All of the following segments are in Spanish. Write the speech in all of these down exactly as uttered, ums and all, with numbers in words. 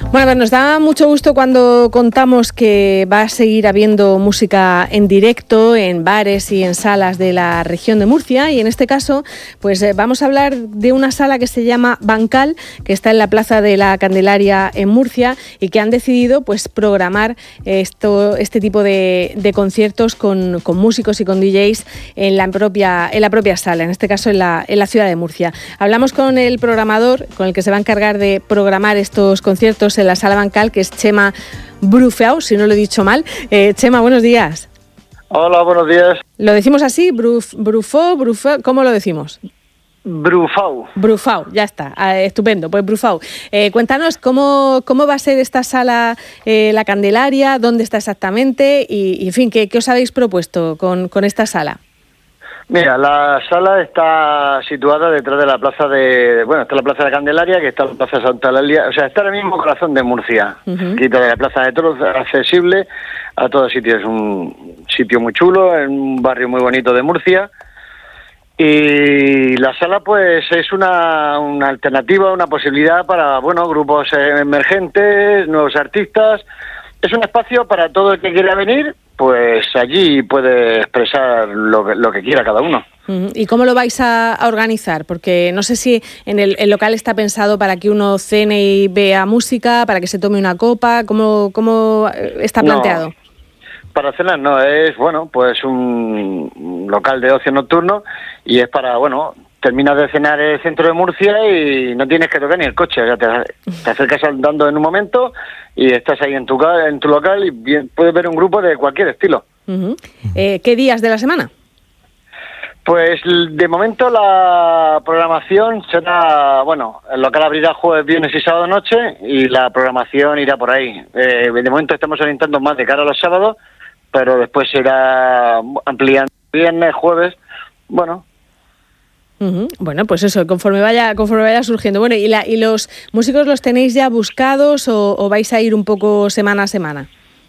Bueno, pues nos da mucho gusto cuando contamos que va a seguir habiendo música en directo en bares y en salas de la región de Murcia, y en este caso pues eh, vamos a hablar de una sala que se llama Bancal, que está en la Plaza de la Candelaria en Murcia, y que han decidido pues programar esto, este tipo de, de conciertos con, con músicos y con D Js en la propia, en la propia sala, en este caso en la, en la ciudad de Murcia. Hablamos con el programador, con el que se va a encargar de programar estos conciertos en la sala Bancal, que es Chema Brufau, si no lo he dicho mal. Eh, Chema, buenos días. Hola, buenos días. ¿Lo decimos así? Bruf, Brufo, Brufo, ¿cómo lo decimos? Brufau. Brufau, ya está, ah, estupendo, pues Brufau. Eh, cuéntanos cómo, cómo va a ser esta sala, eh, La Candelaria, dónde está exactamente y, y en fin, ¿qué, qué os habéis propuesto con, con esta sala? Mira, la sala está situada detrás de la plaza de... Bueno, está la plaza de la Candelaria, que está la plaza de Santa Eulalia. O sea, está en el mismo corazón de Murcia. Uh-huh. Quita de la plaza de Toros, accesible a todos sitios. Es un sitio muy chulo, en un barrio muy bonito de Murcia. Y la sala, pues, es una, una alternativa, una posibilidad para, bueno, grupos emergentes, nuevos artistas. Es un espacio para todo el que quiera venir, pues allí puede expresar lo que, lo que quiera cada uno. ¿Y cómo lo vais a, a organizar? Porque no sé si en el, el local está pensado para que uno cene y vea música, para que se tome una copa. ¿Cómo, cómo está planteado? No, para cenar no, es bueno, pues un local de ocio nocturno y es para, bueno, terminas de cenar en el centro de Murcia y no tienes que tocar ni el coche, o sea, te, te acercas andando en un momento y estás ahí en tu en tu local y bien, puedes ver un grupo de cualquier estilo. Uh-huh. Eh, ¿Qué días de la semana? Pues de momento la programación será, bueno, el local abrirá jueves, viernes y sábado noche y la programación irá por ahí. Eh, de momento estamos orientando más de cara a los sábados, pero después se irá ampliando viernes, jueves, bueno... Uh-huh. Bueno, pues eso, conforme vaya conforme vaya surgiendo. Bueno, ¿y, la, y los músicos los tenéis ya buscados o, o vais a ir un poco semana a semana?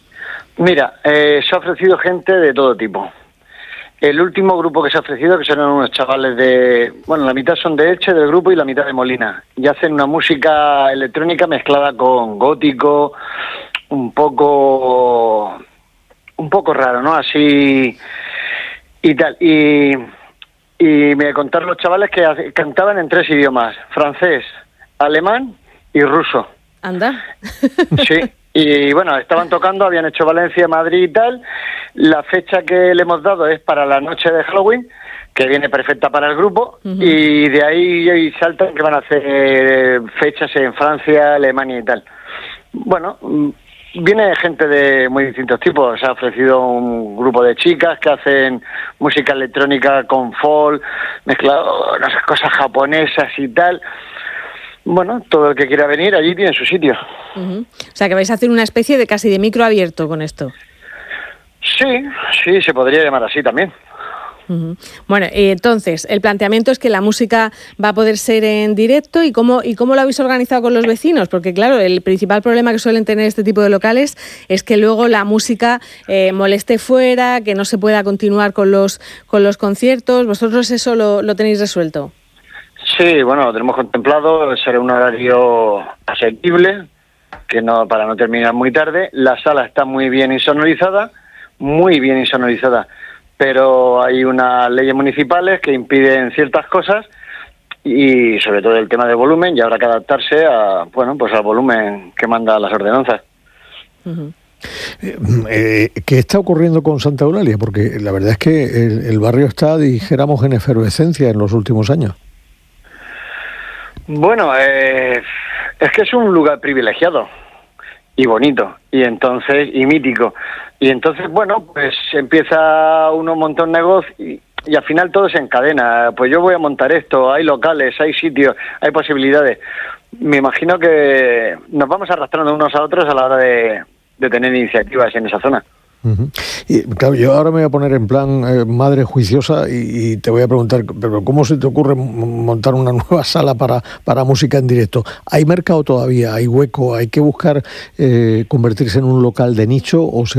Mira, eh, se ha ofrecido gente de todo tipo. El último grupo que se ha ofrecido, que son unos chavales de... Bueno, la mitad son de Elche, del grupo, y la mitad de Molina. Y hacen una música electrónica mezclada con gótico, un poco... un poco raro, ¿no? Así... y tal, y... Y me contaron los chavales que cantaban en tres idiomas, francés, alemán y ruso. ¿Anda? Sí, y bueno, estaban tocando, habían hecho Valencia, Madrid y tal. La fecha que le hemos dado es para la noche de Halloween, que viene perfecta para el grupo, uh-huh. Y de ahí saltan que van a hacer fechas en Francia, Alemania y tal. Bueno... Viene gente de muy distintos tipos. Se ha ofrecido un grupo de chicas que hacen música electrónica con folk, mezclado unas cosas japonesas y tal. Bueno, todo el que quiera venir allí tiene su sitio. Uh-huh. O sea, que vais a hacer una especie de casi de micro abierto con esto. Sí, sí, se podría llamar así también. Uh-huh. Bueno, eh, entonces, el planteamiento es que la música va a poder ser en directo. ¿Y cómo, y cómo lo habéis organizado con los vecinos? Porque claro, el principal problema que suelen tener este tipo de locales es que luego la música eh, moleste fuera, que no se pueda continuar con los, con los conciertos. ¿Vosotros eso lo, lo tenéis resuelto? Sí, bueno, lo tenemos contemplado. Será un horario asequible, que no para no terminar muy tarde. La sala está muy bien insonorizada, muy bien insonorizada. Pero hay unas leyes municipales que impiden ciertas cosas y sobre todo el tema del volumen, y habrá que adaptarse a, bueno, pues al volumen que manda las ordenanzas. Uh-huh. Eh, ¿Qué está ocurriendo con Santa Eulalia? Porque la verdad es que el, el barrio está, dijéramos, en efervescencia en los últimos años. Bueno, eh, es que es un lugar privilegiado y bonito, y entonces, y mítico. Y entonces, bueno, pues empieza uno a montar un negocio y, y al final todo se encadena. Pues yo voy a montar esto, hay locales, hay sitios, hay posibilidades. Me imagino que nos vamos arrastrando unos a otros a la hora de, de tener iniciativas en esa zona. Uh-huh. Y claro, yo ahora me voy a poner en plan eh, madre juiciosa y, y te voy a preguntar, pero ¿cómo se te ocurre montar una nueva sala para, para música en directo? ¿Hay mercado todavía? ¿Hay hueco? ¿Hay que buscar eh, convertirse en un local de nicho o se